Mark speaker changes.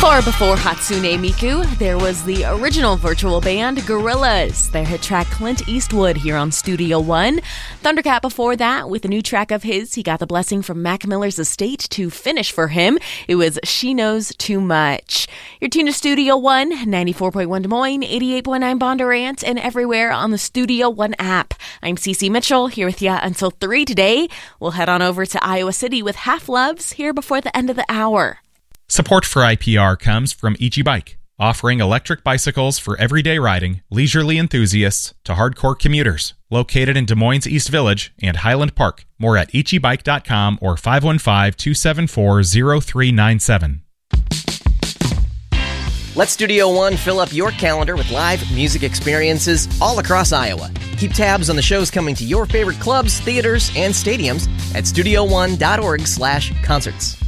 Speaker 1: Before Hatsune Miku, there was the original virtual band Gorillaz. Their hit track Clint Eastwood here on Studio One. Thundercat before that with a new track of his. He got the blessing from Mac Miller's estate to finish for him. It was She Knows Too Much. You're tuned to Studio One, 94.1 Des Moines, 88.9 Bondurant, and everywhere on the Studio One app. I'm Cece Mitchell here with you until 3 today. We'll head on over to Iowa City with Half Loves here before the end of the hour.
Speaker 2: Support for IPR comes from Ichi Bike, offering electric bicycles for everyday riding, leisurely enthusiasts to hardcore commuters. Located in Des Moines East Village and Highland Park. More at ichibike.com or 515-274-0397.
Speaker 3: Let Studio One fill up your calendar with live music experiences all across Iowa. Keep tabs on the shows coming to your favorite clubs, theaters, and stadiums at studioone.org/concerts.